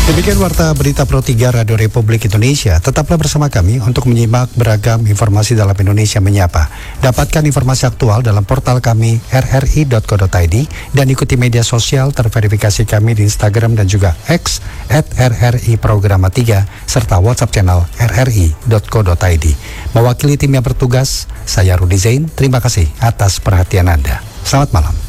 Demikian Warta Berita Pro 3 Radio Republik Indonesia. Tetaplah bersama kami untuk menyimak beragam informasi dalam Indonesia Menyapa. Dapatkan informasi aktual dalam portal kami rri.co.id dan ikuti media sosial terverifikasi kami di Instagram dan juga X @RRI Programa 3 serta WhatsApp channel rri.co.id. Mewakili tim yang bertugas, saya Rudi Zain. Terima kasih atas perhatian Anda. Selamat malam.